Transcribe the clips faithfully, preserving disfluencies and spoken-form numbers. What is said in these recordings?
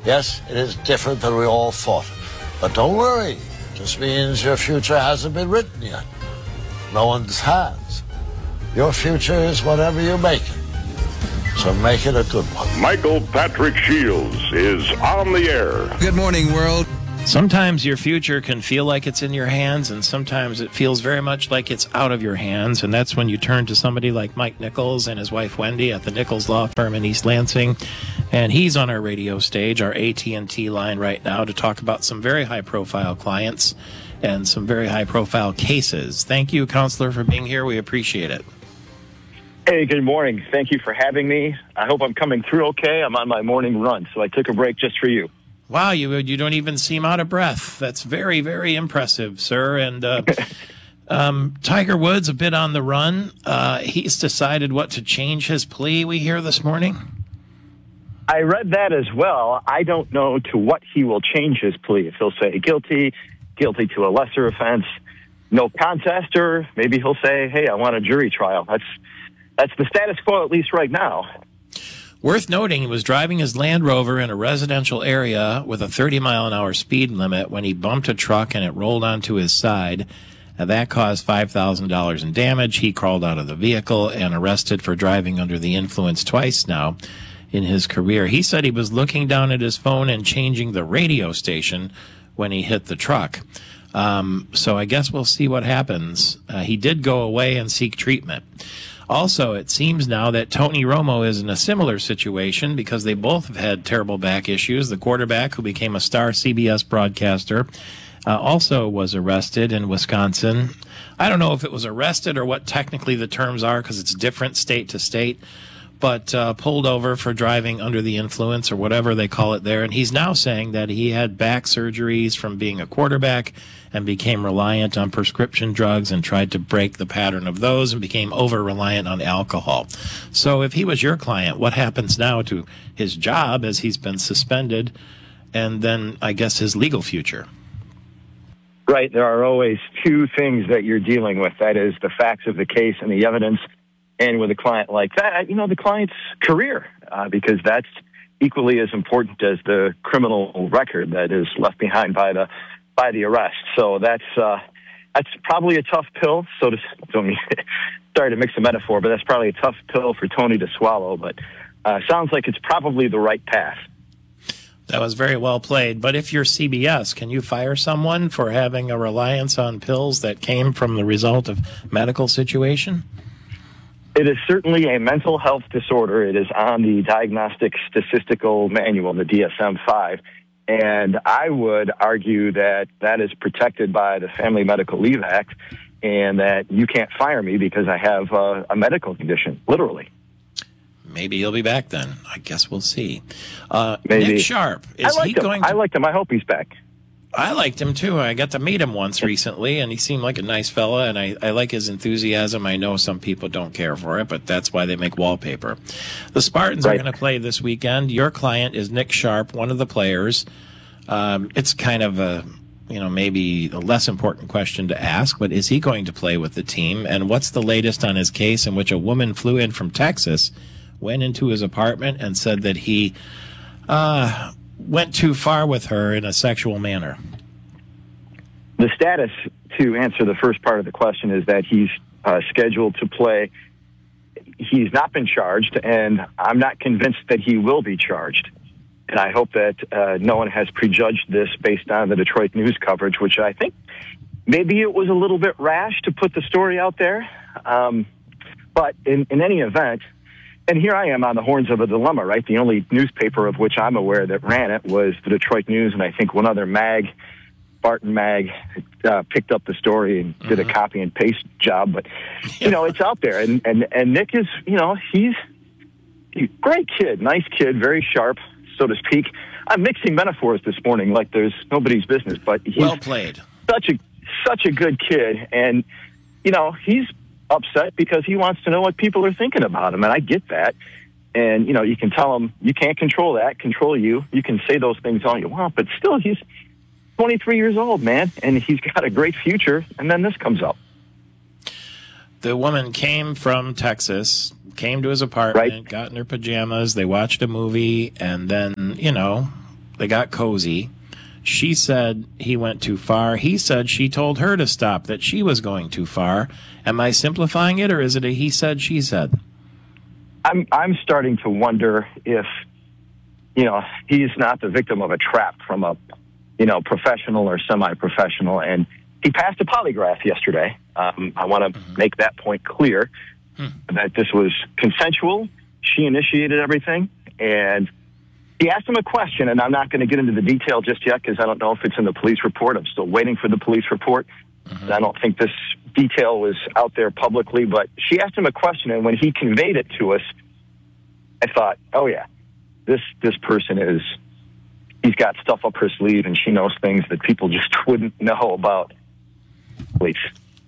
Yes, it is different than we all thought. But don't worry. It just means your future hasn't been written yet. No one's has. Your future is whatever you make it. So make it a good one. Michael Patrick Shields is on the air. Good morning, world. Sometimes your future can feel like it's in your hands, and sometimes it feels very much like it's out of your hands, and that's when you turn to somebody like Mike Nichols and his wife Wendy at the Nichols Law Firm in East Lansing, and he's on our radio stage, our A T and T line right now, to talk about some very high-profile clients and some very high-profile cases. Thank you, Counselor, for being here. We appreciate it. Hey, good morning. Thank you for having me. I hope I'm coming through okay. I'm on my morning run, so I took a break just for you. Wow, you you don't even seem out of breath. That's very, very impressive, sir. And uh, um, Tiger Woods, a bit on the run. Uh, he's decided what to change his plea, we hear this morning. I read that as well. I don't know to what he will change his plea. If he'll say guilty, guilty to a lesser offense, no contest, or maybe he'll say, hey, I want a jury trial. That's that's the status quo, at least right now. Worth noting, he was driving his Land Rover in a residential area with a thirty mile an hour speed limit when he bumped a truck and it rolled onto his side. And that caused five thousand dollars in damage. He crawled out of the vehicle and arrested for driving under the influence twice now in his career. He said he was looking down at his phone and changing the radio station when he hit the truck. Um, so I guess we'll see what happens. Uh, he did go away and seek treatment. Also, it seems now that Tony Romo is in a similar situation because they both have had terrible back issues. The quarterback, who became a star C B S broadcaster, uh, also was arrested in Wisconsin. I don't know if it was arrested or what technically the terms are because it's different state to state, but uh, pulled over for driving under the influence or whatever they call it there. And he's now saying that he had back surgeries from being a quarterback and became reliant on prescription drugs and tried to break the pattern of those and became over-reliant on alcohol. So if he was your client, what happens now to his job as he's been suspended and then, I guess, his legal future? Right. There are always two things that you're dealing with. That is the facts of the case and the evidence. And with a client like that, you know, the client's career, uh, because that's equally as important as the criminal record that is left behind by the by the arrest. So that's uh, that's probably a tough pill. So to don't mean, sorry to mix a metaphor, but that's probably a tough pill for Tony to swallow. But uh, sounds like it's probably the right path. That was very well played. But if you're C B S, can you fire someone for having a reliance on pills that came from the result of medical situation? It is certainly a mental health disorder. It is on the Diagnostic Statistical Manual, the D S M five. And I would argue that that is protected by the Family Medical Leave Act and that you can't fire me because I have uh, a medical condition, literally. Maybe he'll be back then. I guess we'll see. Uh, Maybe. Nick Sharp, is I he him. going to... I liked him. I hope he's back. I liked him, too. I got to meet him once recently, and he seemed like a nice fella, and I, I like his enthusiasm. I know some people don't care for it, but that's why they make wallpaper. The Spartans right. are going to play this weekend. Your client is Nick Sharp, one of the players. Um, it's kind of a, you know, maybe a less important question to ask, but is he going to play with the team? And what's the latest on his case in which a woman flew in from Texas, went into his apartment, and said that he... Uh, went too far with her in a sexual manner? The status, to answer the first part of the question, is that he's uh, scheduled to play. He's not been charged, and I'm not convinced that he will be charged. And I hope that uh, no one has prejudged this based on the Detroit News coverage, which I think maybe it was a little bit rash to put the story out there. Um, but in, in any event, and here I am on the horns of a dilemma, right? The only newspaper of which I'm aware that ran it was the Detroit News, and I think one other mag, Barton Mag, uh, picked up the story and did mm-hmm. a copy and paste job. But, you know, it's out there. And, and, and Nick is, you know, he's a great kid, nice kid, very sharp, so to speak. I'm mixing metaphors this morning like there's nobody's business, but he's well played. Such a, such a good kid. And, you know, he's upset because he wants to know what people are thinking about him, and I get that. And, you know, you can tell him, you can't control that, control you. You can say those things all you want, but still, he's twenty-three years old, man, and he's got a great future, and then this comes up. The woman came from Texas, came to his apartment, right. got in her pajamas, they watched a movie, and then, you know, they got cozy. She said he went too far. He said she told her to stop, that she was going too far. Am I simplifying it, or is it a he said, she said? I'm I'm starting to wonder if, you know, he's not the victim of a trap from a, you know, professional or semi-professional. And he passed a polygraph yesterday. Um, I want to mm-hmm. make that point clear, hmm. that this was consensual. She initiated everything. And he asked him a question, and I'm not going to get into the detail just yet because I don't know if it's in the police report. I'm still waiting for the police report. Mm-hmm. I don't think this detail was out there publicly, but she asked him a question, and when he conveyed it to us, I thought, oh, yeah, this this person is, he's got stuff up her sleeve, and she knows things that people just wouldn't know about police.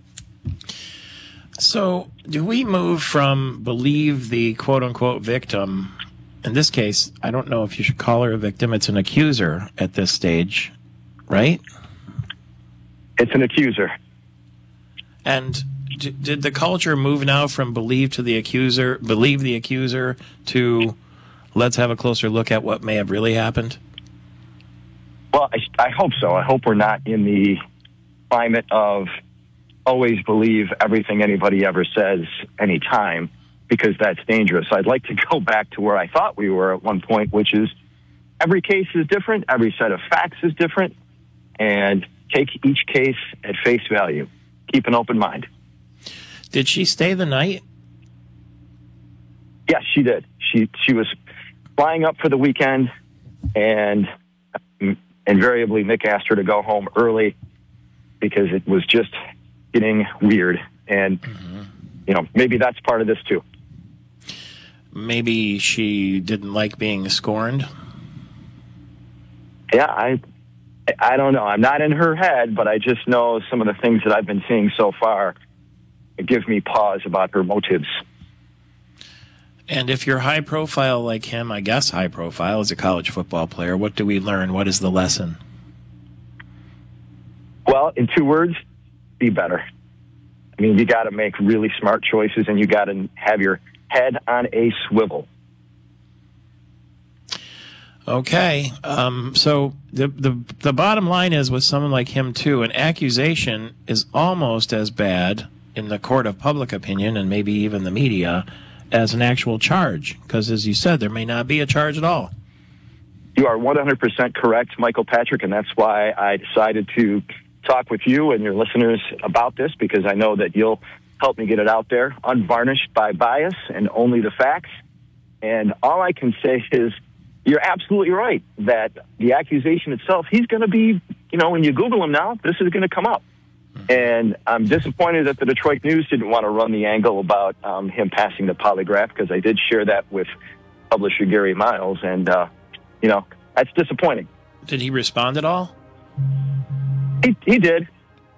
So do we move from believe the quote-unquote victim? In this case, I don't know if you should call her a victim. It's an accuser at this stage, right? It's an accuser. And d- did the culture move now from believe to the accuser, believe the accuser, to let's have a closer look at what may have really happened? Well, I, I hope so. I hope we're not in the climate of always believe everything anybody ever says anytime, because that's dangerous. I'd like to go back to where I thought we were at one point, which is every case is different, every set of facts is different, and take each case at face value. Keep an open mind. Did she stay the night? Yes, she did. She she was flying up for the weekend, and invariably Nick asked her to go home early because it was just getting weird. And, mm-hmm. you know, maybe that's part of this too. Maybe she didn't like being scorned? Yeah, I I don't know. I'm not in her head, but I just know some of the things that I've been seeing so far give me pause about her motives. And if you're high profile like him, I guess high profile as a college football player, what do we learn? What is the lesson? Well, in two words, be better. I mean, you got to make really smart choices, and you got to have your head on a swivel. Okay. Um, so the, the the bottom line is, with someone like him, too, an accusation is almost as bad in the court of public opinion and maybe even the media as an actual charge, because, as you said, there may not be a charge at all. You are one hundred percent correct, Michael Patrick, and that's why I decided to talk with you and your listeners about this, because I know that you'll help me get it out there, unvarnished by bias and only the facts. And all I can say is you're absolutely right that the accusation itself, he's going to be, you know, when you Google him now, this is going to come up. And I'm disappointed that the Detroit News didn't want to run the angle about um, him passing the polygraph, because I did share that with publisher Gary Miles, and, uh, you know, that's disappointing. Did he respond at all? He, he did.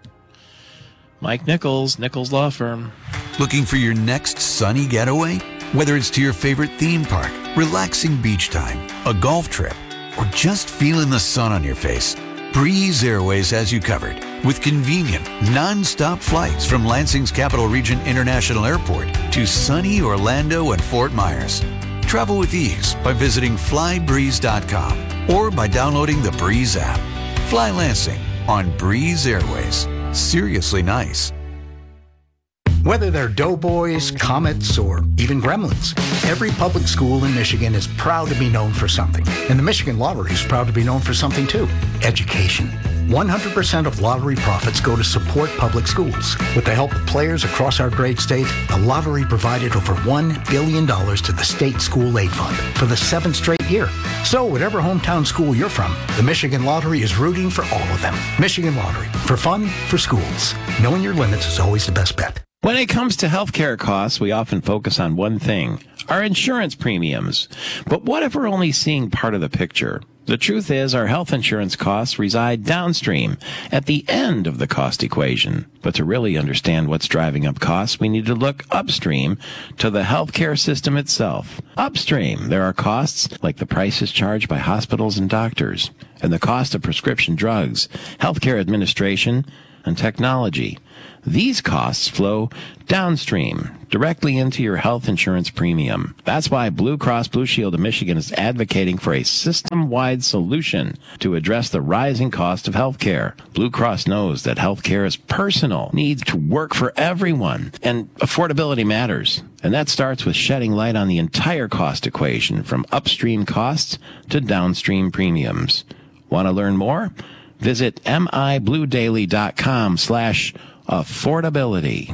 Mike Nichols, Nichols Law Firm. Looking for your next sunny getaway? Whether it's to your favorite theme park, relaxing beach time, a golf trip, or just feeling the sun on your face, Breeze Airways has you covered with convenient, non-stop flights from Lansing's Capital Region International Airport to sunny Orlando and Fort Myers. Travel with ease by visiting fly breeze dot com or by downloading the Breeze app. Fly Lansing on Breeze Airways. Seriously nice. Whether they're doughboys, comets, or even gremlins, every public school in Michigan is proud to be known for something. And the Michigan Lottery is proud to be known for something too: education. one hundred percent of lottery profits go to support public schools. With the help of players across our great state, the lottery provided over one billion dollars to the State School Aid Fund for the seventh straight year. So whatever hometown school you're from, the Michigan Lottery is rooting for all of them. Michigan Lottery, for fun, for schools. Knowing your limits is always the best bet. When it comes to healthcare costs, we often focus on one thing: our insurance premiums. But what if we're only seeing part of the picture? The truth is, our health insurance costs reside downstream, at the end of the cost equation. But to really understand what's driving up costs, we need to look upstream to the healthcare system itself. Upstream, there are costs like the prices charged by hospitals and doctors, and the cost of prescription drugs, healthcare administration, and technology. These costs flow downstream, directly into your health insurance premium. That's why Blue Cross Blue Shield of Michigan is advocating for a system-wide solution to address the rising cost of health care. Blue Cross knows that health care is personal, needs to work for everyone, and affordability matters. And that starts with shedding light on the entire cost equation, from upstream costs to downstream premiums. Want to learn more? Visit mibluedaily.com slash affordability.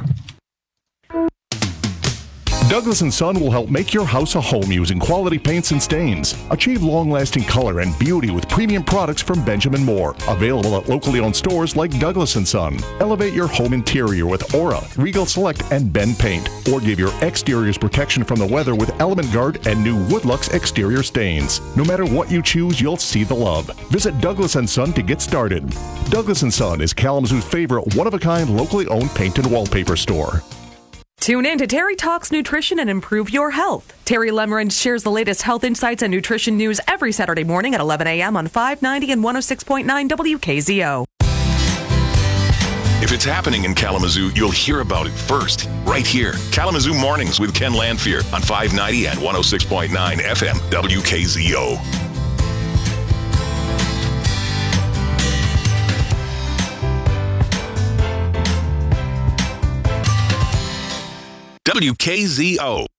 Douglas and Son will help make your house a home using quality paints and stains. Achieve long-lasting color and beauty with premium products from Benjamin Moore. Available at locally owned stores like Douglas and Son. Elevate your home interior with Aura, Regal Select, and Ben Paint. Or give your exteriors protection from the weather with Element Guard and new Woodlux exterior stains. No matter what you choose, you'll see the love. Visit Douglas and Son to get started. Douglas and Son is Kalamazoo's favorite one-of-a-kind locally owned paint and wallpaper store. Tune in to Terry Talks Nutrition and Improve Your Health. Terry Lemmerand shares the latest health insights and nutrition news every Saturday morning at eleven a.m. on five ninety and one oh six point nine W K Z O. If it's happening in Kalamazoo, you'll hear about it first, right here. Kalamazoo Mornings with Ken Lanfear on five ninety and one oh six point nine F M W K Z O. W K Z O.